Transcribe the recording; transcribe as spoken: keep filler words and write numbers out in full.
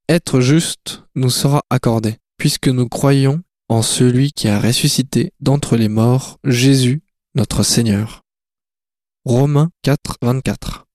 Être juste nous sera accordé, puisque nous croyons en celui qui a ressuscité d'entre les morts, Jésus, notre Seigneur. Romains quatre, vingt-quatre.